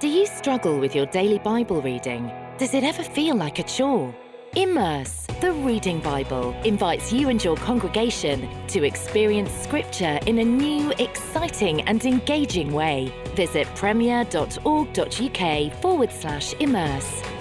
Do you struggle with your daily Bible reading? Does it ever feel like a chore? Immerse, the Reading Bible, invites you and your congregation to experience Scripture in a new, exciting and engaging way. Visit premier.org.uk/immerse.